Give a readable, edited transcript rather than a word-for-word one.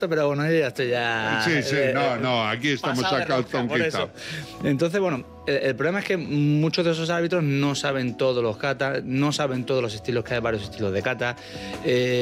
pero bueno, yo ya estoy ya... Sí, no, aquí estamos pasado de a calzón rosca, por quitado. eso. Entonces, bueno, el problema es que muchos de esos árbitros no saben todos los katas, no saben todos los estilos, que hay varios estilos de kata.